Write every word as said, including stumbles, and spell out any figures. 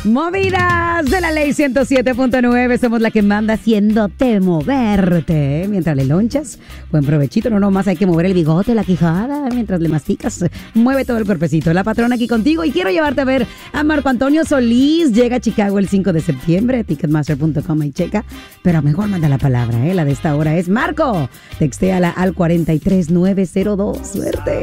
Movidas de la ley ciento siete punto nueve. Somos la que manda haciéndote moverte. Mientras le lonchas, buen provechito. No nomás hay que mover el bigote, la quijada. Mientras le masticas, mueve todo el cuerpecito. La patrona aquí contigo. Y quiero llevarte a ver a Marco Antonio Solís. Llega a Chicago el cinco de septiembre. Ticketmaster punto com y checa. Pero mejor manda la palabra, ¿eh? La de esta hora es Marco. Textéala al cuatro tres nueve cero dos. Suerte.